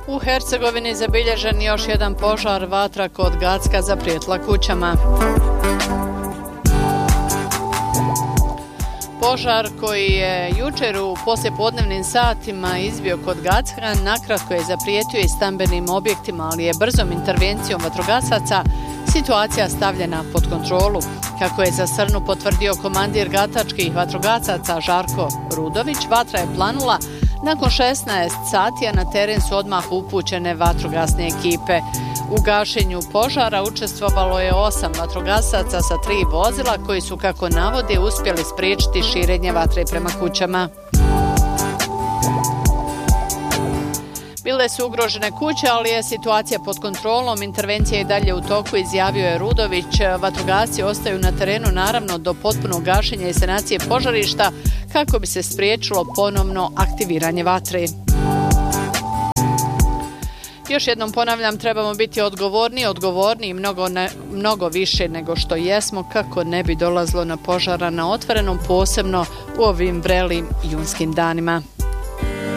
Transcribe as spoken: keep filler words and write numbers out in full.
U Hercegovini zabilježen još jedan požar, vatra kod Gacka zaprijetila kućama. Požar koji je jučer u poslijepodnevnim satima izbio kod Gacka nakratko je zaprijetio i stambenim objektima, ali je brzom intervencijom vatrogasaca situacija stavljena pod kontrolu. Kako je za Srnu potvrdio komandir gatačkih vatrogasaca Žarko Rudović, vatra je planula nakon šesnaest sati, a na teren su odmah upućene vatrogasne ekipe. U gašenju požara učestvovalo je osam vatrogasaca sa tri vozila koji su, kako navode, uspjeli spriječiti širenje vatre prema kućama. Bile su ugrožene kuće, ali je situacija pod kontrolom. Intervencija je dalje u toku, izjavio je Rudović. Vatrogasci ostaju na terenu naravno do potpunog gašenja i sanacije požarišta kako bi se spriječilo ponovno aktiviranje vatre. Još jednom ponavljam, trebamo biti odgovorni, odgovorni i mnogo, ne, mnogo više nego što jesmo kako ne bi dolazilo na požara na otvorenom, posebno u ovim vrelim junskim danima.